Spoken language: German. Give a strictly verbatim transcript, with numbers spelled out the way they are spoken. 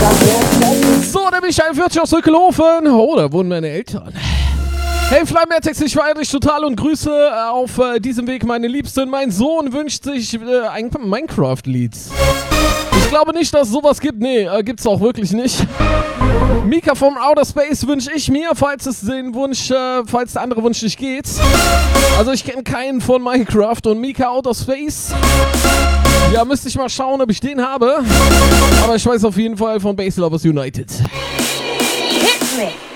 So, der Michael wird aus Rückelhofen. Oh, da wohnen meine Eltern. Hey Flymertex, ich feiere dich total und grüße auf äh, diesem Weg meine Liebsten. Mein Sohn wünscht sich äh, ein Minecraft-Lied. Ich glaube nicht, dass es sowas gibt. Nee, äh, gibt's auch wirklich nicht. Mika vom Outer Space wünsche ich mir, falls es den Wunsch, äh, falls der andere Wunsch nicht geht. Also ich kenne keinen von Minecraft und Mika Outer Space. Ja, müsste ich mal schauen, ob ich den habe. Aber ich weiß auf jeden Fall von Bass Lovers United. Hit me.